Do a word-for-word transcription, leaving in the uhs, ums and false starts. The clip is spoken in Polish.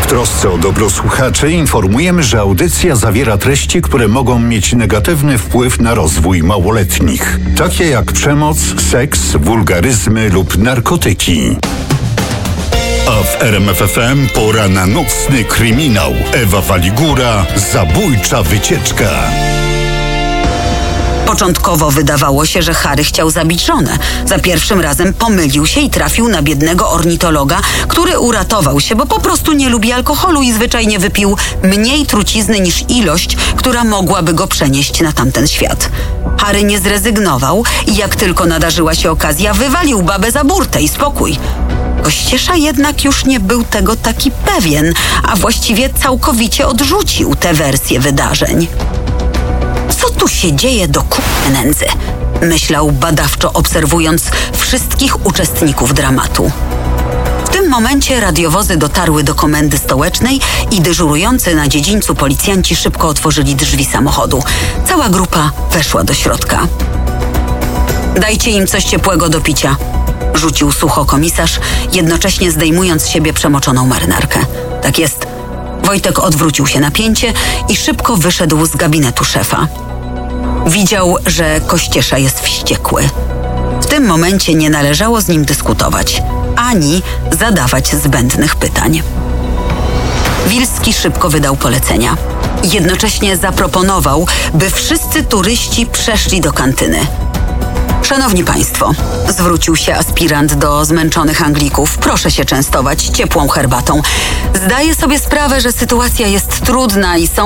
W trosce o dobro słuchaczy informujemy, że audycja zawiera treści, które mogą mieć negatywny wpływ na rozwój małoletnich, takie jak przemoc, seks, wulgaryzmy lub narkotyki. A w R M F F M pora na nocny kryminał. Ewa Waligura, zabójcza wycieczka. Początkowo wydawało się, że Harry chciał zabić żonę. Za pierwszym razem pomylił się i trafił na biednego ornitologa, który uratował się, bo po prostu nie lubi alkoholu i zwyczajnie wypił mniej trucizny niż ilość, która mogłaby go przenieść na tamten świat. Harry nie zrezygnował i jak tylko nadarzyła się okazja, wywalił babę za burtę i spokój. Kościesza jednak już nie był tego taki pewien, a właściwie całkowicie odrzucił tę wersję wydarzeń. Co tu się dzieje do k***y nędzy? Myślał badawczo, obserwując wszystkich uczestników dramatu. W tym momencie radiowozy dotarły do komendy stołecznej i dyżurujący na dziedzińcu policjanci szybko otworzyli drzwi samochodu. Cała grupa weszła do środka. Dajcie im coś ciepłego do picia, rzucił sucho komisarz, jednocześnie zdejmując z siebie przemoczoną marynarkę. Tak jest. Wojtek odwrócił się na pięcie i szybko wyszedł z gabinetu szefa. Widział, że Kościesza jest wściekły. W tym momencie nie należało z nim dyskutować, ani zadawać zbędnych pytań. Wilski szybko wydał polecenia. Jednocześnie zaproponował, by wszyscy turyści przeszli do kantyny. Szanowni Państwo, zwrócił się aspirant do zmęczonych Anglików. Proszę się częstować ciepłą herbatą. Zdaję sobie sprawę, że sytuacja jest trudna i są